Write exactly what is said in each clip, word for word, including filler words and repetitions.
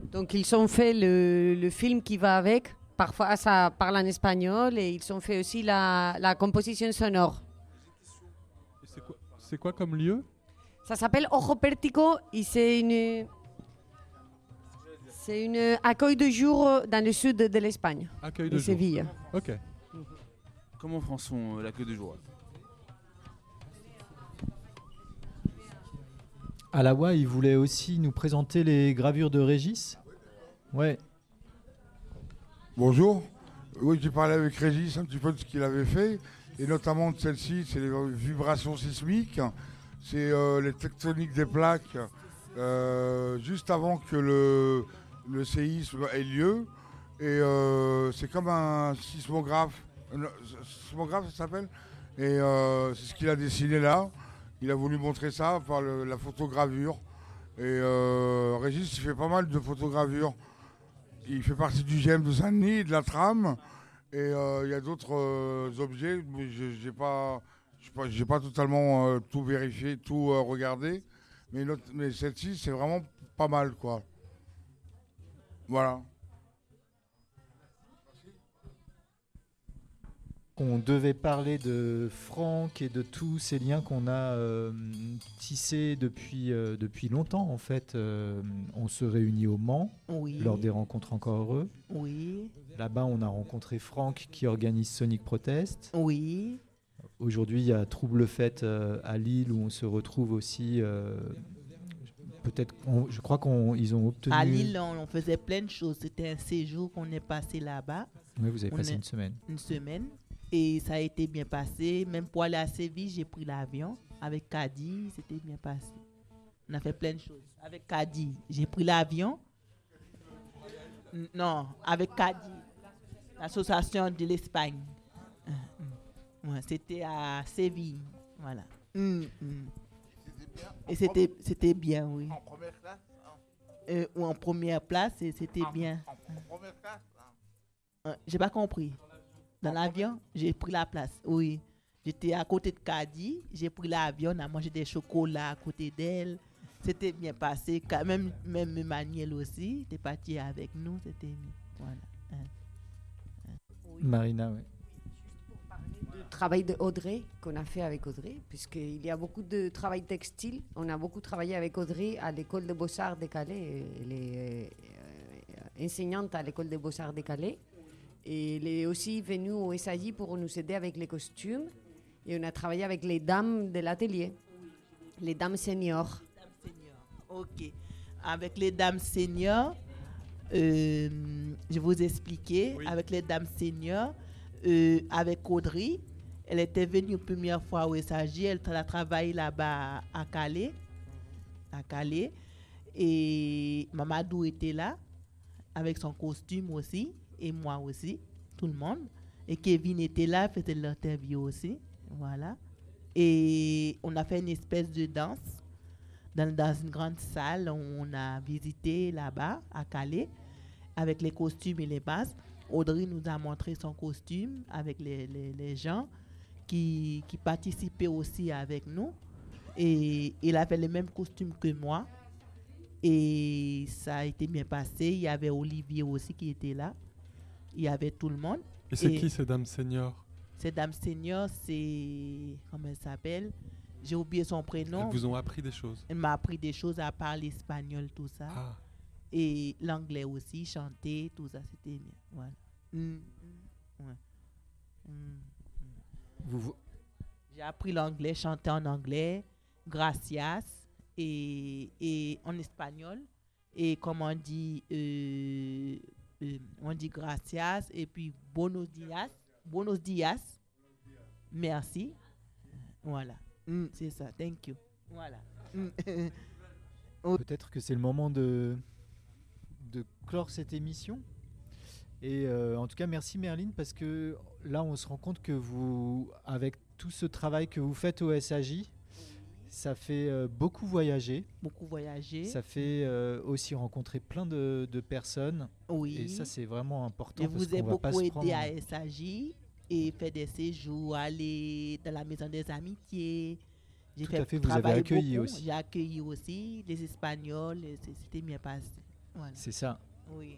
Donc ils ont fait le, le film qui va avec. Parfois ça parle en espagnol et ils ont fait aussi la, la composition sonore. Et c'est quoi, c'est quoi comme lieu? Ça s'appelle Ojo Pértico et c'est une, c'est une accueil de jour dans le sud de l'Espagne, Accueil de de jour. Séville. Ok. Comment François l'accueil de jour? Alawa, il voulait aussi nous présenter les gravures de Régis. Ouais. Bonjour. Oui, j'ai parlé avec Régis un petit peu de ce qu'il avait fait, et notamment de celle-ci, c'est les vibrations sismiques, c'est euh, les tectoniques des plaques euh, juste avant que le, le séisme ait lieu. Et euh, c'est comme un sismographe, un sismographe ça s'appelle, et euh, c'est ce qu'il a dessiné là. Il a voulu montrer ça par le, la photogravure. Et euh, Régis, il fait pas mal de photogravures. Il fait partie du G M de Saint-Denis, de la tram. Et euh, il y a d'autres euh, objets, mais je n'ai pas, pas, j'ai pas totalement euh, tout vérifié, tout euh, regardé. Mais, mais celle-ci, c'est vraiment pas mal, quoi. Voilà. On devait parler de Franck et de tous ces liens qu'on a euh, tissés depuis, euh, depuis longtemps. En fait, euh, on se réunit au Mans Oui. lors des rencontres Encore Heureux. Oui. Là-bas, on a rencontré Franck qui organise Sonic Protest. Oui. Aujourd'hui, il y a Trouble Fête euh, à Lille où on se retrouve aussi. Euh, peut-être, on, je crois qu'ils ont obtenu. À Lille, on, on faisait plein de choses. C'était un séjour qu'on est passé là-bas. Oui, vous avez on passé est, une semaine. Une semaine. Et ça a été bien passé. Même pour aller à Séville, j'ai pris l'avion. Avec Caddy, c'était bien passé. On a fait plein de choses. Avec Caddy, j'ai pris l'avion. Non, avec Caddy, l'association de l'Espagne. Ouais, c'était à Séville. Voilà. Mm, mm. Et c'était, c'était bien, oui. En première classe hein. euh, Ou en première place, et c'était en, bien. En première classe hein. euh, J'ai pas compris. Dans l'avion, j'ai pris la place. Oui. J'étais à côté de Caddy, j'ai pris l'avion, on a mangé des chocolats à côté d'elle. C'était bien passé. Quand même, même Emmanuel aussi était parti avec nous. C'était bien. Voilà. Hein. Hein. Oui. Marina, oui. Le travail d'Audrey qu'on a fait avec Audrey, puisqu'il y a beaucoup de travail textile. On a beaucoup travaillé avec Audrey à l'école de Beaux-Arts de Calais. Elle est euh, enseignante à l'école de Beaux-Arts de Calais. Et elle est aussi venue au S A J pour nous aider avec les costumes. Et on a travaillé avec les dames de l'atelier, les dames seniors. Les dames seniors, ok. Avec les dames seniors, euh, je vais vous expliquer. Oui. Avec les dames seniors, euh, avec Audrey, elle était venue une première fois au S A J. Elle a travaillé là-bas à Calais. À Calais. Et Mamadou était là, avec son costume aussi. Et moi aussi, tout le monde. Et Kevin était là, faisait l'interview aussi. Voilà. Et on a fait une espèce de danse dans, dans une grande salle. On a visité là-bas, à Calais, avec les costumes et les bases. Audrey nous a montré son costume avec les, les, les gens qui, qui participaient aussi avec nous. Et il avait les mêmes costumes que moi. Et ça a été bien passé. Il y avait Olivier aussi qui était là. Il y avait tout le monde. Et c'est et qui ces dames seniors? Ces dames seniors, c'est... Comment elle s'appelle? J'ai oublié son prénom. Elles vous ont appris des choses? Elle m'a appris des choses à parler espagnol, tout ça. Ah. Et l'anglais aussi, chanter, tout ça, c'était bien. Voilà. Mm, mm, ouais. mm, mm. Vous, vous... J'ai appris l'anglais, chanter en anglais, gracias, et, et en espagnol. Et comme on dit... Euh, Euh, on dit gracias et puis buenos días, buenos días, merci, voilà, mm, c'est ça, thank you, voilà. Peut-être que c'est le moment de, de clore cette émission. Et euh, en tout cas, merci Merline, parce que là, on se rend compte que vous, avec tout ce travail que vous faites au S A J, ça fait euh, beaucoup voyager. Beaucoup voyager. Ça fait euh, aussi rencontrer plein de, de personnes. Oui. Et ça, c'est vraiment important. Je parce vous ai qu'on va beaucoup pas se aidé prendre... à S A J et fait des séjours, aller dans la maison des amitiés. J'ai Tout fait à fait, vous avez accueilli beaucoup. aussi. J'ai accueilli aussi les Espagnols, et c'était bien passé. Voilà. C'est ça. Oui.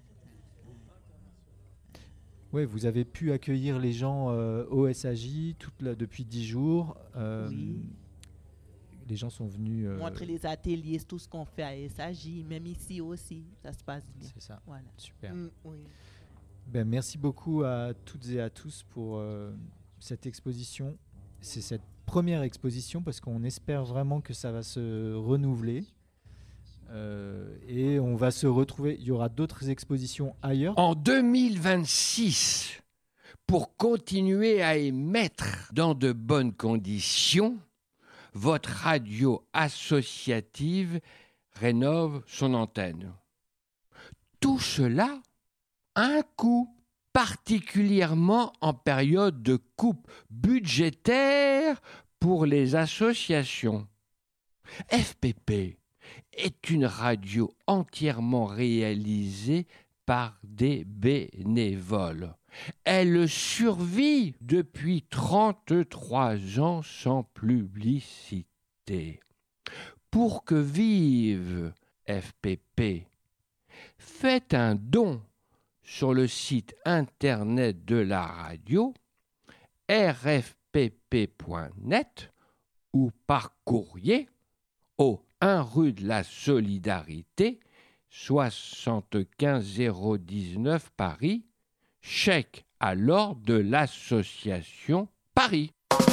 Oui, vous avez pu accueillir les gens euh, au S A J toute la, depuis dix jours. Euh, Oui. Les gens sont venus. euh, Montrer les ateliers, tout ce qu'on fait à S A J, même ici aussi, ça se passe bien. C'est ça. Voilà. Super. Mm, oui. Ben, merci beaucoup à toutes et à tous pour euh, cette exposition. C'est cette première exposition parce qu'on espère vraiment que ça va se renouveler. Euh, et on va se retrouver. Il y aura d'autres expositions ailleurs. En deux mille vingt-six, pour continuer à émettre dans de bonnes conditions, votre radio associative rénove son antenne. Tout cela a un coût, particulièrement en période de coupe budgétaire pour les associations. F P P est une radio entièrement réalisée par des bénévoles. Elle survit depuis trente-trois ans sans publicité. Pour que vive F P P, faites un don sur le site internet de la radio r f p p point net ou par courrier au un rue de la Solidarité, soixante-quinze zéro dix-neuf Paris, chèque à l'ordre de l'association Paris.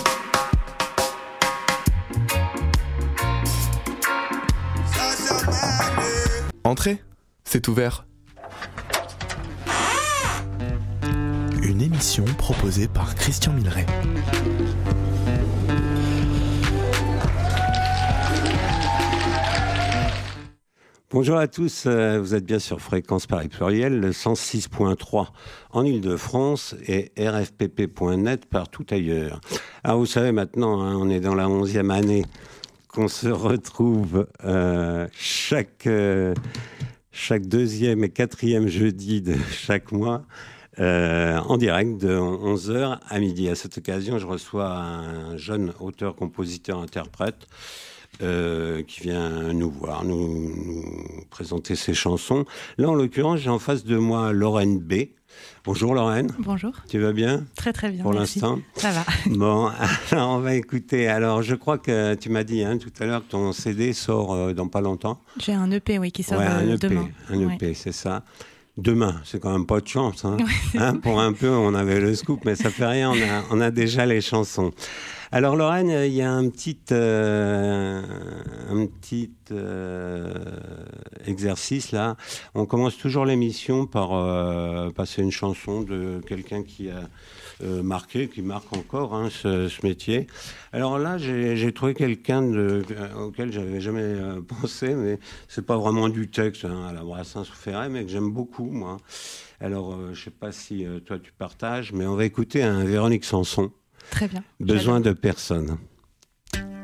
Entrez, c'est ouvert. Une émission proposée par Christian Milleret. Bonjour à tous, vous êtes bien sur Fréquence Paris Pluriel, le cent six point trois en Ile-de-France et r f p p point net partout ailleurs. Alors vous savez maintenant, hein, on est dans la onzième année qu'on se retrouve euh, chaque, euh, chaque deuxième et quatrième jeudi de chaque mois euh, en direct de onze heures à midi. À cette occasion, je reçois un jeune auteur, compositeur, interprète Euh, qui vient nous voir, nous, nous présenter ses chansons. Là, en l'occurrence, j'ai en face de moi Lorraine B. Bonjour Lorraine. Bonjour. Tu vas bien ? Très très bien, pour merci. l'instant. Ça va. Bon, alors on va écouter. Alors, je crois que tu m'as dit hein, tout à l'heure que ton C D sort euh, dans pas longtemps. J'ai un E P, oui, qui sort ouais, un euh, E P, demain. Un E P, ouais. C'est ça. Demain, c'est quand même pas de chance. Hein. Ouais, hein, pour un peu, on avait le scoop, mais ça fait rien, on a, on a déjà les chansons. Alors Lorraine, il y a un petit, euh, un petit euh, exercice là. On commence toujours l'émission par euh, passer une chanson de quelqu'un qui a euh, marqué, qui marque encore hein, ce, ce métier. Alors là, j'ai, j'ai trouvé quelqu'un de, euh, auquel j'avais jamais euh, pensé, mais c'est pas vraiment du texte hein, à la Brassens ou Ferret, mais que j'aime beaucoup moi. Alors euh, je sais pas si euh, toi tu partages, mais on va écouter un Véronique Sanson. Très bien. Besoin J'adore. de personne.